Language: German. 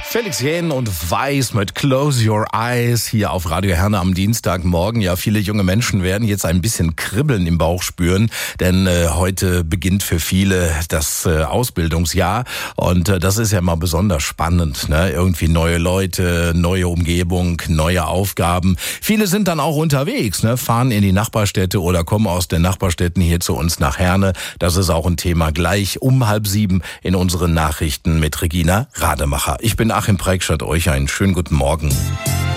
Felix Jähn und Weiß mit Close Your Eyes hier auf Radio Herne am Dienstagmorgen. Ja, viele junge Menschen werden jetzt ein bisschen Kribbeln im Bauch spüren, denn heute beginnt für viele das Ausbildungsjahr und das ist ja mal besonders spannend, ne? Irgendwie neue Leute, neue Umgebung, neue Aufgaben. Viele sind dann auch unterwegs, ne? Fahren in die Nachbarstädte oder kommen aus den Nachbarstädten hier zu uns nach Herne. Das ist auch ein Thema gleich um 6:30 in unseren Nachrichten mit Regina Rademacher. Ich bin Achim Preikschat, euch einen schönen guten Morgen.